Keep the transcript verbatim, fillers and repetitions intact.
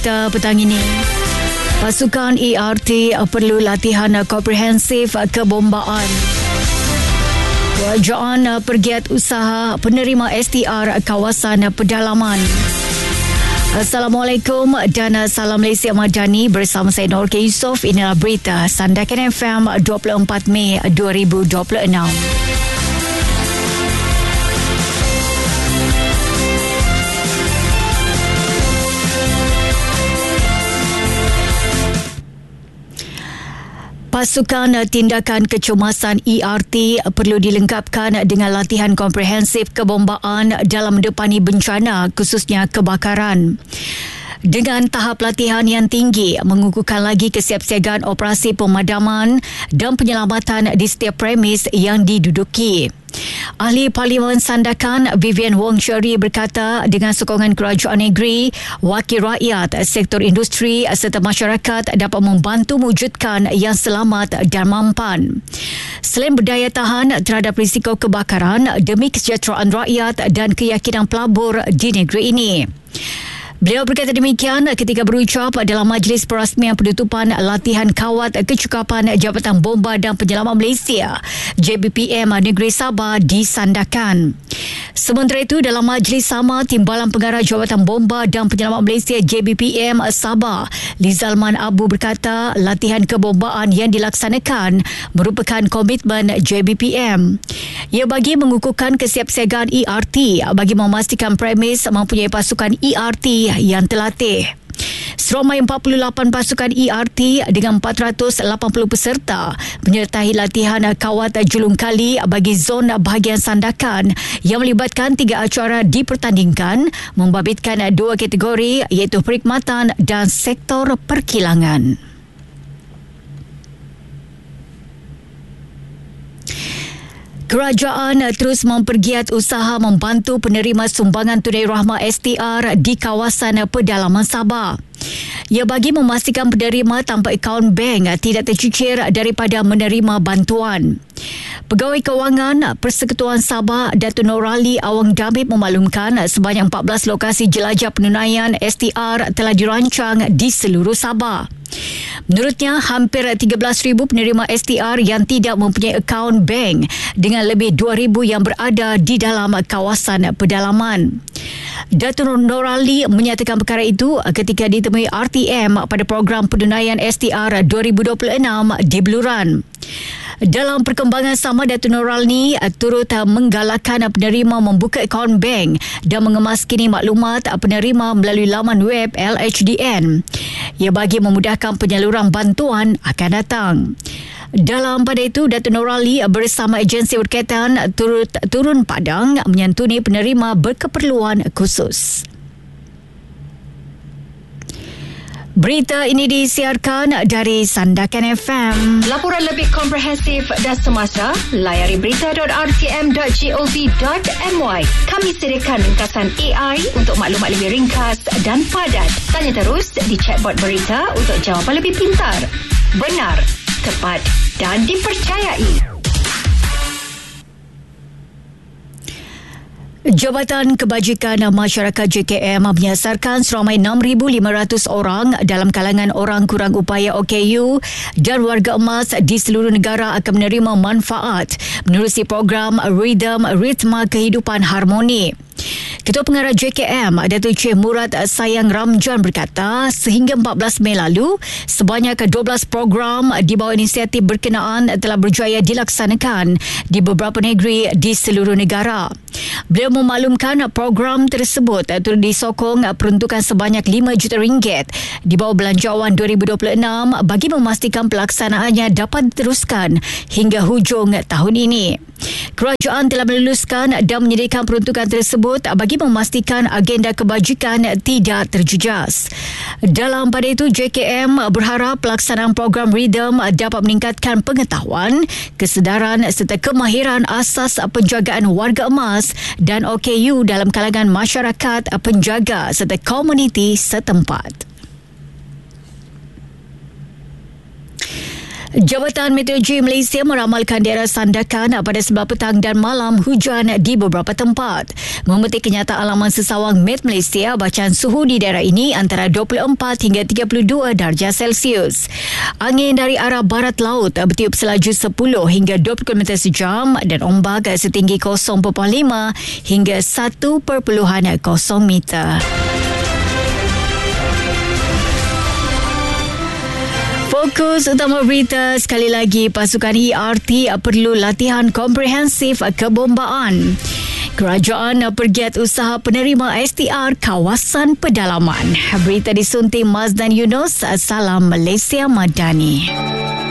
Berita petang ini. Pasukan E R T perlu latihan komprehensif kebombaan. Kerajaan pergiat usaha penerima S T R kawasan pedalaman. Assalamualaikum dan salam Malaysia Madani, bersama saya Nur K. Yusof. Inilah berita Sandakan F M dua puluh empat Mei dua ribu dua puluh enam. Pasukan tindakan kecemasan E R T perlu dilengkapkan dengan latihan komprehensif kebombaan dalam mendepani bencana, khususnya kebakaran. Dengan tahap latihan yang tinggi, mengukuhkan lagi kesiapsiagaan operasi pemadaman dan penyelamatan di setiap premis yang diduduki. Ahli Parlimen Sandakan Vivian Wong Cherry berkata, dengan sokongan kerajaan negeri, wakil rakyat, sektor industri serta masyarakat dapat membantu mewujudkan yang selamat dan mampan. Selain berdaya tahan terhadap risiko kebakaran demi kesejahteraan rakyat dan keyakinan pelabur di negeri ini. Beliau berkata demikian ketika berucap dalam majlis perasmian penutupan latihan kawat kecukapan Jabatan Bomba dan Penyelamat Malaysia J B P M Negeri Sabah di Sandakan. Sementara itu, dalam majlis sama, Timbalan Pengarah Jabatan Bomba dan Penyelamat Malaysia J B P M Sabah Lizalman Abu berkata, latihan kebombaan yang dilaksanakan merupakan komitmen J B P M. Ia bagi mengukuhkan kesiapsiagaan E R T bagi memastikan premis mempunyai pasukan E R T yang terlatih. Seramai empat puluh lapan pasukan E R T dengan empat ratus lapan puluh peserta menyertai latihan kawat julung kali bagi zon bahagian Sandakan yang melibatkan tiga acara dipertandingkan, membabitkan dua kategori iaitu perkhidmatan dan sektor perkilangan. Kerajaan terus mempergiat usaha membantu penerima sumbangan tunai rahmah S T R di kawasan pedalaman Sabah. Ia bagi memastikan penerima tanpa akaun bank tidak tercicir daripada menerima bantuan. Pegawai Kewangan Persekutuan Sabah Datuk Norali Awang Damit memaklumkan sebanyak empat belas lokasi jelajah penunaian S T R telah dirancang di seluruh Sabah. Menurutnya, hampir tiga belas ribu penerima S T R yang tidak mempunyai akaun bank dengan lebih dua ribu yang berada di dalam kawasan pedalaman. Datuk Norali menyatakan perkara itu ketika ditemui R T M pada program penunaian S T R dua ribu dua puluh enam di Beluran. Dalam perkembangan sama, Datuk Norali turut menggalakkan penerima membuka akaun bank dan mengemaskini maklumat penerima melalui laman web L H D N. Ia bagi memudahkan penyaluran bantuan akan datang. Dalam pada itu, Datuk Norali bersama agensi berkaitan turut turun padang menyantuni penerima berkeperluan khusus. Berita ini disiarkan dari Sandakan F M. Laporan lebih komprehensif dan semasa, layari berita dot r t m dot gov dot m y. Kami sediakan ringkasan A I untuk maklumat lebih ringkas dan padat. Tanya terus di chatbot berita untuk jawapan lebih pintar, benar, tepat dan dipercayai. Jabatan Kebajikan Masyarakat J K M menyasarkan seramai enam ribu lima ratus orang dalam kalangan orang kurang upaya O K U dan warga emas di seluruh negara akan menerima manfaat menerusi program Rhythm Ritma Kehidupan Harmoni. Ketua Pengarah J K M, Datuk Cik Murad Sayang Ramjan berkata, sehingga empat belas Mei lalu, sebanyak dua belas program di bawah inisiatif berkenaan telah berjaya dilaksanakan di beberapa negeri di seluruh negara. Beliau memaklumkan program tersebut turut disokong peruntukan sebanyak lima juta ringgit di bawah belanjawan dua ribu dua puluh enam bagi memastikan pelaksanaannya dapat diteruskan hingga hujung tahun ini. Kerajaan telah meluluskan dan menyediakan peruntukan tersebut bagi memastikan agenda kebajikan tidak terjejas. Dalam pada itu, J K M berharap pelaksanaan program Rhythm dapat meningkatkan pengetahuan, kesedaran serta kemahiran asas penjagaan warga emas dan O K U dalam kalangan masyarakat penjaga serta komuniti setempat. Jabatan Meteorologi Malaysia meramalkan daerah Sandakan pada sebelah petang dan malam hujan di beberapa tempat. Memetik kenyataan laman sesawang Met Malaysia, bacaan suhu di daerah ini antara dua puluh empat hingga tiga puluh dua darjah Celsius. Angin dari arah barat laut bertiup selaju sepuluh hingga dua puluh kilometer sejam dan ombak setinggi kosong perpuluhan lima hingga satu perpuluhan kosong meter. Fokus utama berita sekali lagi, pasukan E R T perlu latihan komprehensif kebombaan. Kerajaan pergiat usaha penerima S T R kawasan pedalaman. Berita disunting Mazdan Yunus. Salam Malaysia Madani.